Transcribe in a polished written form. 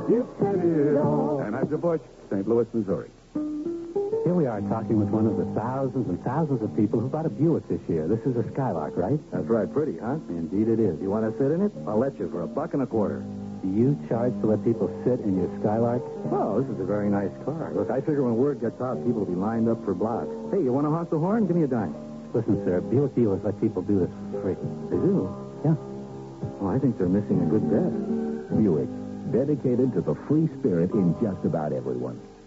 You said it all. And Anheuser Busch, St. Louis, Missouri. Here we are talking with one of the thousands and thousands of people who bought a Buick this year. This is a Skylark, right? That's right. Pretty, huh? Indeed it is. You want to sit in it? I'll let you for $1.25. Do you charge to let people sit in your Skylark? Oh, this is a very nice car. Look, I figure when word gets out, people will be lined up for blocks. Hey, you want to honk the horn? Give me a dime. Listen, sir, Buick dealers let people do this for free. They do? Yeah. Well, I think they're missing a good bet. Buick, dedicated to the free spirit in just about everyone.